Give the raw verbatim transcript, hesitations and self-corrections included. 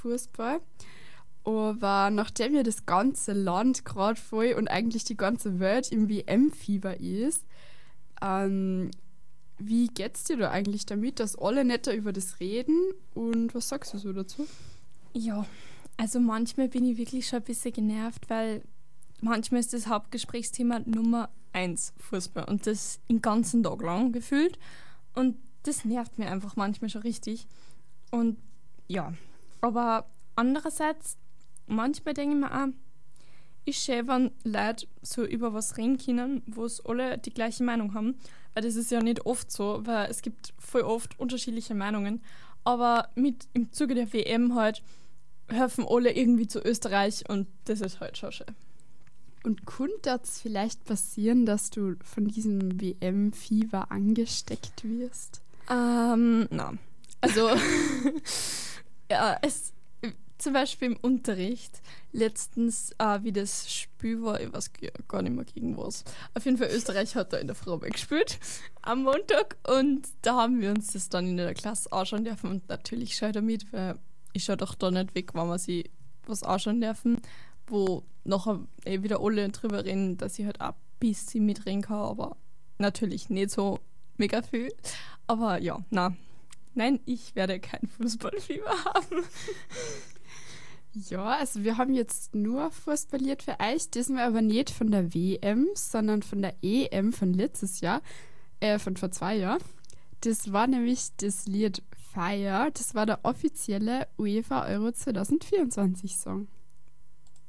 Fußball. Aber nachdem ja das ganze Land gerade voll und eigentlich die ganze Welt im W M-Fieber ist, ähm, wie geht's dir da eigentlich damit, dass alle netter über das reden? Und was sagst du so dazu? Ja, also manchmal bin ich wirklich schon ein bisschen genervt, weil manchmal ist das Hauptgesprächsthema Nummer eins Fußball und das den ganzen Tag lang gefühlt. Und das nervt mir einfach manchmal schon richtig. Und ja, aber andererseits, manchmal denke ich mir auch, ist schön, wenn Leute so über was reden können, wo es alle die gleiche Meinung haben. Weil das ist ja nicht oft so, weil es gibt voll oft unterschiedliche Meinungen. Aber mit im Zuge der W M halt helfen alle irgendwie zu Österreich und das ist halt schon schön. Und könnte es vielleicht passieren, dass du von diesem W M-Fieber angesteckt wirst? Ähm, na. Also, ja, es zum Beispiel im Unterricht letztens, äh, wie das Spiel war, ich weiß gar nicht mehr gegen was. Auf jeden Fall, Österreich hat da in der Frau gespielt am Montag und da haben wir uns das dann in der Klasse anschauen dürfen und natürlich schaue ich damit, weil ich schaue doch da nicht weg, wenn wir sie was anschauen dürfen, wo nachher eh wieder alle drüber reden, dass ich halt auch ein bisschen mitreden kann, aber natürlich nicht so mega viel. Aber ja, na, nein, ich werde kein Fußballfieber haben. Ja, also wir haben jetzt nur fußballiert für euch, diesmal aber nicht von der W M, sondern von der E M von letztes Jahr, äh, von vor zwei Jahren. Das war nämlich das Lied Fire, das war der offizielle UEFA Euro zwanzig vierundzwanzig Song.